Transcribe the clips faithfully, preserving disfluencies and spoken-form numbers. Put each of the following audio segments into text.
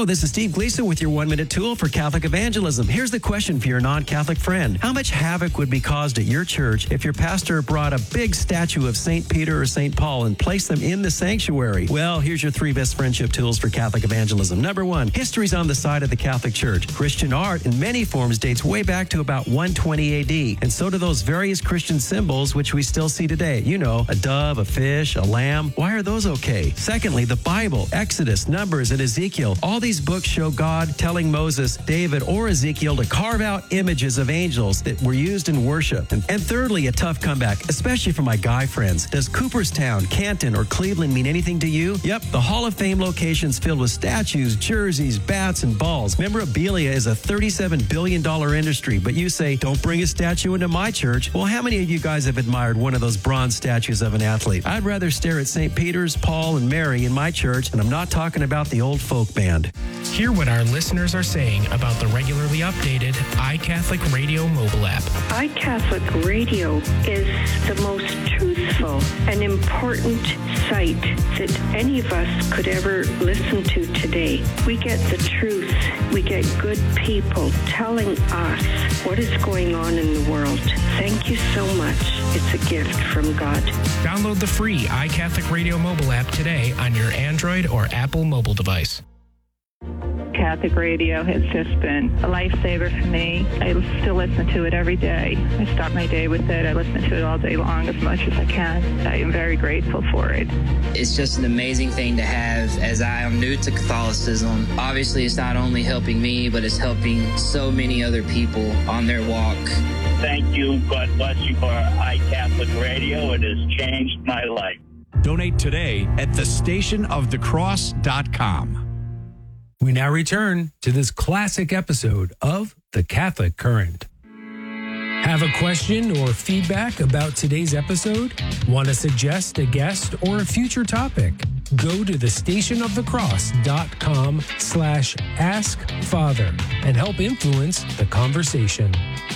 Hello, this is Steve Gleason with your one-minute tool for Catholic evangelism. Here's the question for your non-Catholic friend. How much havoc would be caused at your church if your pastor brought a big statue of Saint Peter or Saint Paul and placed them in the sanctuary? Well, here's your three best friendship tools for Catholic evangelism. Number one, history's on the side of the Catholic Church. Christian art in many forms dates way back to about one twenty A D, and so do those various Christian symbols which we still see today. You know, a dove, a fish, a lamb. Why are those okay? Secondly, the Bible, Exodus, Numbers, and Ezekiel. All these books show God telling Moses, David, or Ezekiel to carve out images of angels that were used in worship. And, and thirdly, a tough comeback, especially for my guy friends. Does Cooperstown, Canton, or Cleveland mean anything to you? Yep, the Hall of Fame location's filled with statues, jerseys, bats, and balls. Memorabilia is a thirty-seven billion dollars industry, but you say, don't bring a statue into my church. Well, how many of you guys have admired one of those bronze statues of an athlete? I'd rather stare at Saint Peter's, Paul, and Mary in my church, and I'm not talking about the old folk band. Hear what our listeners are saying about the regularly updated iCatholic Radio mobile app. iCatholic Radio is the most truthful and important site that any of us could ever listen to today. We get the truth. We get good people telling us what is going on in the world. Thank you so much. It's a gift from God. Download the free iCatholic Radio mobile app today on your Android or Apple mobile device. Catholic radio has just been a lifesaver for me. I still listen to it every day. I start my day with it. I listen to it all day long as much as I can. I am very grateful for it. It's just an amazing thing to have as I am new to Catholicism. Obviously, it's not only helping me, but it's helping so many other people on their walk. Thank you. God bless you for iCatholic Radio. It has changed my life. Donate today at the station of the cross dot com. We now return to this classic episode of The Catholic Current. Have a question or feedback about today's episode? Want to suggest a guest or a future topic? Go to the station of the cross dot com slash ask father and help influence the conversation.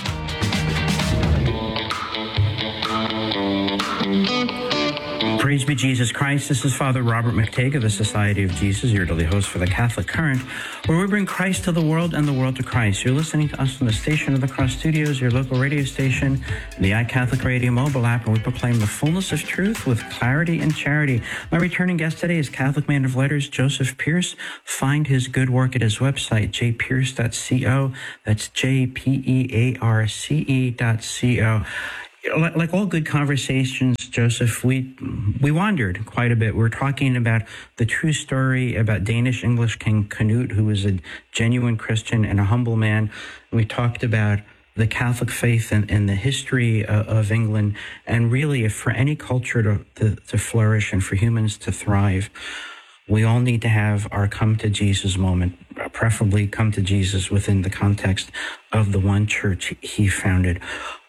Praise be Jesus Christ. This is Father Robert McTague of the Society of Jesus, your daily host for the Catholic Current, where we bring Christ to the world and the world to Christ. You're listening to us from the Station of the Cross Studios, your local radio station, the iCatholic Radio mobile app, and we proclaim the fullness of truth with clarity and charity. My returning guest today is Catholic man of letters, Joseph Pearce. Find his good work at his website, j pearce dot co. That's J P E A R C E dot co. Like all good conversations, Joseph, we we wandered quite a bit. We we're talking about the true story about Danish English King Canute, who was a genuine Christian and a humble man. We talked about the Catholic faith and, and the history of, of England, and really, if for any culture to, to, to flourish and for humans to thrive, we all need to have our come to Jesus moment, preferably come to Jesus within the context of the one church he founded.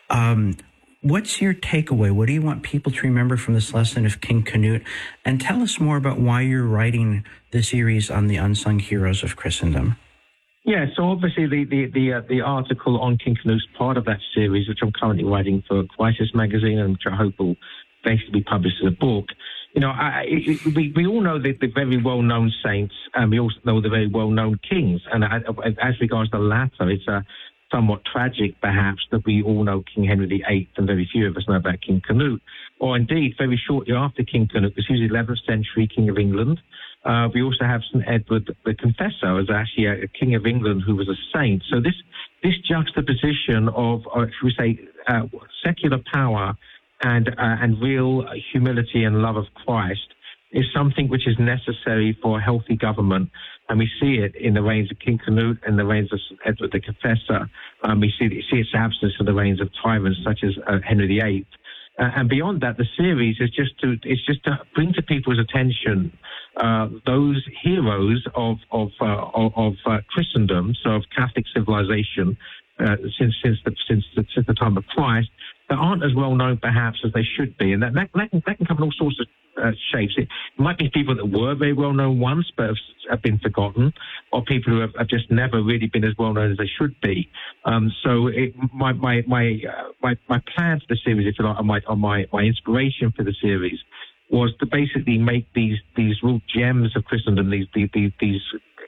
Um, What's your takeaway? What do you want people to remember from this lesson of King Canute? And tell us more about why you're writing the series on the unsung heroes of Christendom. Yeah, so obviously the the the, uh, the article on King Canute's part of that series, which I'm currently writing for Crisis Magazine, and which I hope will basically be published as a book. You know, I, it, we we all know the, the very well-known saints, and we also know the very well-known kings. And as regards the latter, it's a somewhat tragic, perhaps, that we all know King Henry the Eighth, and very few of us know about King Canute. Or indeed, very shortly after King Canute, because he was the eleventh century King of England. Uh, we also have Saint Edward the Confessor as actually a, a King of England who was a saint. So this this juxtaposition of, or should we say, uh, secular power and uh, and real humility and love of Christ is something which is necessary for a healthy government. And we see it in the reigns of King Canute and the reigns of Edward the Confessor. Um, we see, see its absence in the reigns of tyrants such as uh, Henry the Eighth. Uh, and beyond that, the series is just to it's just to bring to people's attention uh, those heroes of of uh, of, of uh, Christendom, so of Catholic civilization, uh, since since the, since the, since the time of Christ, that aren't as well known perhaps as they should be, and that that, that, can, that can come in all sorts of uh, shapes. It might be people that were very well known once but have, have been forgotten, or people who have, have just never really been as well known as they should be. Um, so it, my my my, uh, my my plan for the series, if you like, or my or my my inspiration for the series was to basically make these these real gems of Christendom, these these, these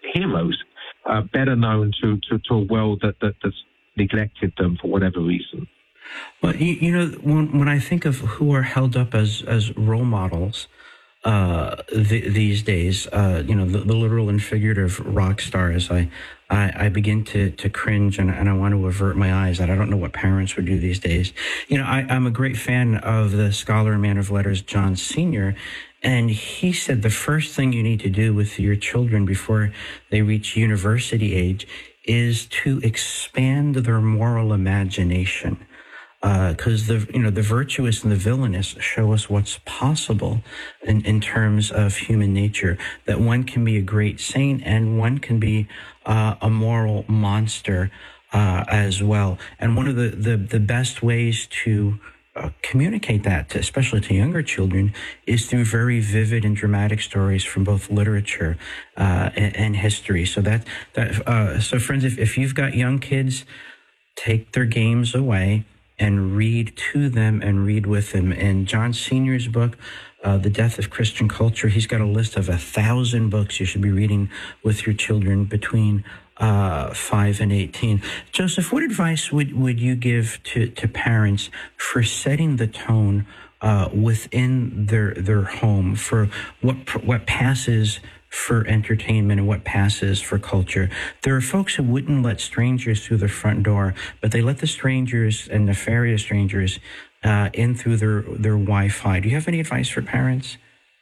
heroes, uh, better known to, to, to a world that, that that's neglected them for whatever reason. Well, you, you know, when, when I think of who are held up as, as role models uh, th- these days, uh, you know, the, the literal and figurative rock stars, I I, I begin to, to cringe and, and I want to avert my eyes. And I don't know what parents would do these days. You know, I, I'm a great fan of the scholar and man of letters, John Senior, and he said the first thing you need to do with your children before they reach university age is to expand their moral imagination. Because uh, the you know the virtuous and the villainous show us what's possible in, in terms of human nature. That one can be a great saint and one can be uh, a moral monster uh, as well. And one of the the, the best ways to uh, communicate that, to, especially to younger children, is through very vivid and dramatic stories from both literature uh, and, and history. So that that uh, so friends, if if you've got young kids, take their games away and read to them and read with them. In John Senior's book, uh, The Death of Christian Culture, he's got a list of a thousand books you should be reading with your children between uh, five and eighteen. Joseph, what advice would, would you give to, to parents for setting the tone uh, within their their home for what what passes for entertainment and what passes for culture? There are folks who wouldn't let strangers through their front door, but they let the strangers and nefarious strangers uh, in through their, their Wi-Fi. Do you have any advice for parents?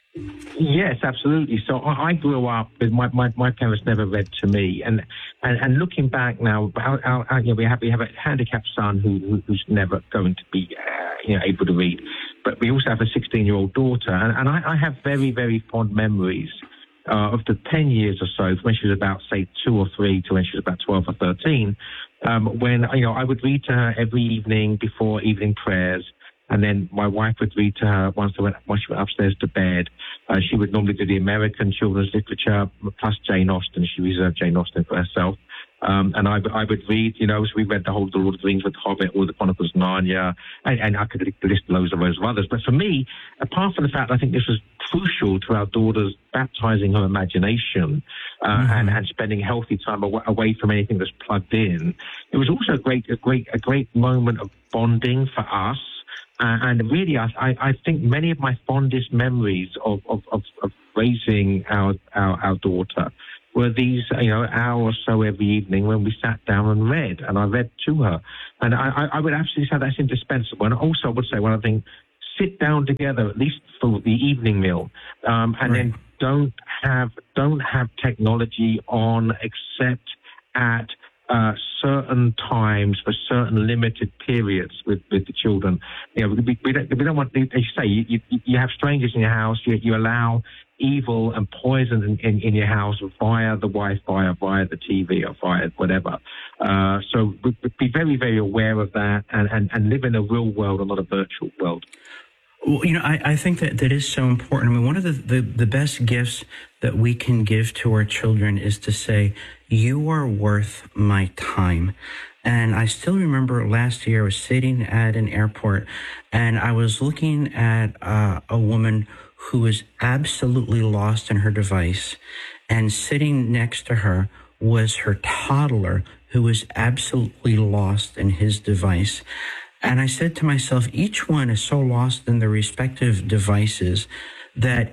Yes, absolutely. So I, I grew up with my, my, my parents never read to me, and and, and looking back now, our, our, our, you know, we have we have a handicapped son who, who who's never going to be uh, you know able to read, but we also have a sixteen-year-old daughter, and, and I, I have very very fond memories Uh, of the ten years or so, when she was about, say, two or three to when she was about twelve or thirteen, um, when, you know, I would read to her every evening before evening prayers. And then my wife would read to her once, I went, once she went upstairs to bed. Uh, she would normally do the American children's literature plus Jane Austen. She reserved Jane Austen for herself. Um, and I, I would read, you know, so we read the whole The Lord of the Rings with Hobbit, all the Chronicles of Narnia, and, and I could list loads of loads of others. But for me, apart from the fact I think this was crucial to our daughter's baptizing her imagination uh, mm-hmm. and, and spending healthy time away, away from anything that's plugged in, it was also a great, a great, a great moment of bonding for us. Uh, and really, I, I think many of my fondest memories of, of, of, of raising our, our, our daughter were these, you know, hour or so every evening when we sat down and read, and I read to her. And I, I would absolutely say that's indispensable. And also I would say one other thing, sit down together, at least for the evening meal, um, and right. then don't have, don't have technology on except at Uh, certain times for certain limited periods with, with the children. You know, we, we, don't, we don't want, as you say, you, you, you have strangers in your house, you, you allow evil and poison in, in, in your house via the Wi-Fi or via the T V or via whatever. Uh, so be very, very aware of that and, and, and live in a real world and not a virtual world. Well, you know, I, I think that that is so important. I mean, one of the, the, the best gifts that we can give to our children is to say, you are worth my time. And I still remember last year I was sitting at an airport and I was looking at uh, a woman who was absolutely lost in her device. And sitting next to her was her toddler who was absolutely lost in his device. And I said to myself, each one is so lost in their respective devices that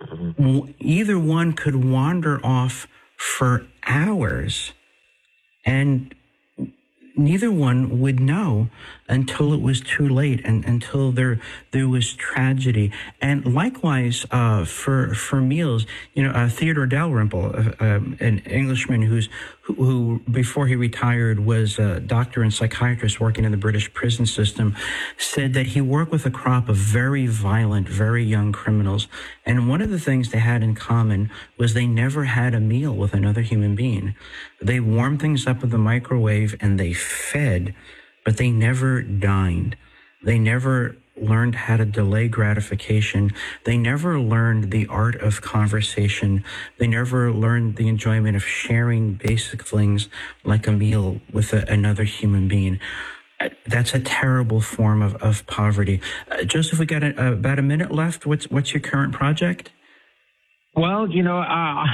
w- either one could wander off for hours and neither one would know until it was too late and until there there was tragedy. And likewise, uh, for for meals, you know, uh, Theodore Dalrymple, uh, um, an Englishman who's who, who before he retired was a doctor and psychiatrist working in the British prison system, said that he worked with a crop of very violent, very young criminals. And one of the things they had in common was they never had a meal with another human being. They warmed things up in the microwave and they fed, but they never dined. They never learned how to delay gratification. They never learned the art of conversation. They never learned the enjoyment of sharing basic things like a meal with a, another human being. That's a terrible form of, of poverty. Uh, Joseph, we got a, uh, about a minute left. What's what's your current project? Well, you know, uh,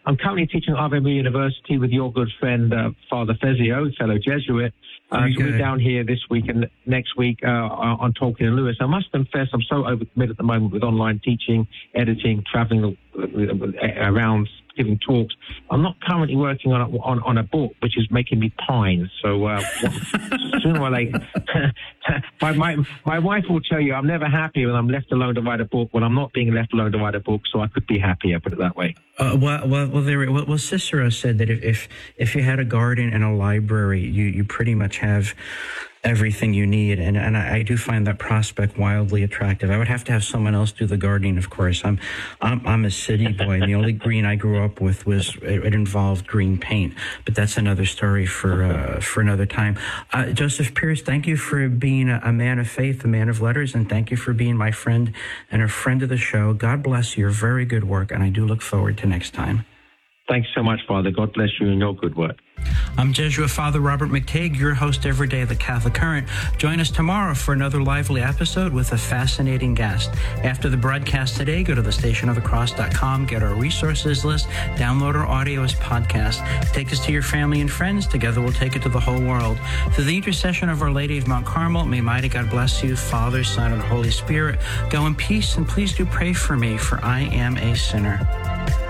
I'm currently teaching at Ave Maria University with your good friend, uh, Father Fezio, fellow Jesuit. Uh, so we're down here this week and next week uh, on Tolkien and Lewis. I must confess, I'm so overcommitted at the moment with online teaching, editing, traveling around, giving talks. I'm not currently working on a, on, on a book, which is making me pine. So uh, sooner or later, my, my my wife will tell you I'm never happy when I'm left alone to write a book. When I'm not being left alone to write a book, so I could be happier. Put it that way. Uh, well, well, well, there. Well, well, Cicero said that if, if if you had a garden and a library, you you pretty much have everything you need, and and I, I do find that prospect wildly attractive. I would have to have someone else do the gardening, of course. I'm I'm, I'm a city boy, and the only green I grew up with was it, it involved green paint. But that's another story for uh, for another time. Uh, Joseph Pearce, thank you for being a, a man of faith, a man of letters, and thank you for being my friend and a friend of the show. God bless your very good work, and I do look forward to next time. Thanks so much, Father. God bless you and your good work. I'm Jesuit Father Robert McTague, your host every day of the Catholic Current. Join us tomorrow for another lively episode with a fascinating guest. After the broadcast today, go to the station of the cross dot com, get our resources list, download our audio as podcast. Take us to your family and friends. Together we'll take it to the whole world. Through the intercession of Our Lady of Mount Carmel, may mighty God bless you, Father, Son, and Holy Spirit. Go in peace, and please do pray for me, for I am a sinner.